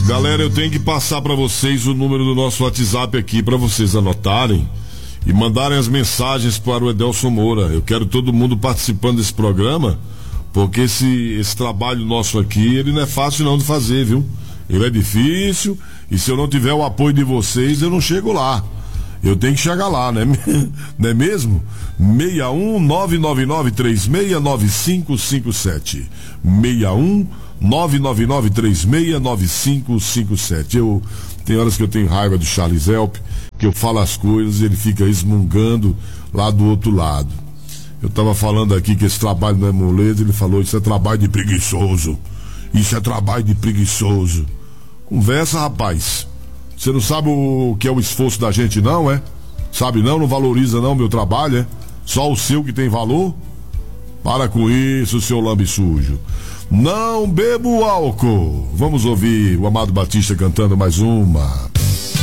Galera, eu tenho que passar para vocês o número do nosso WhatsApp aqui para vocês anotarem e mandarem as mensagens para o Edelson Moura. Eu quero todo mundo participando desse programa, porque esse trabalho nosso aqui, ele não é fácil não de fazer, viu? Ele é difícil, e se eu não tiver o apoio de vocês, eu não chego lá. Eu tenho que chegar lá, né? Não é mesmo? 61-999-369557. 61-999-369557. Tem horas que eu tenho raiva do Charles Help, que eu falo as coisas e ele fica resmungando lá do outro lado. Eu tava falando aqui que esse trabalho não é moleza, ele falou, isso é trabalho de preguiçoso. Isso é trabalho de preguiçoso. Conversa, rapaz. Você não sabe o que é o esforço da gente, não, é? Sabe não? Não valoriza não o meu trabalho, é? Só o seu que tem valor? Para com isso, seu lambe sujo. Não bebo álcool. Vamos ouvir o Amado Batista cantando mais uma.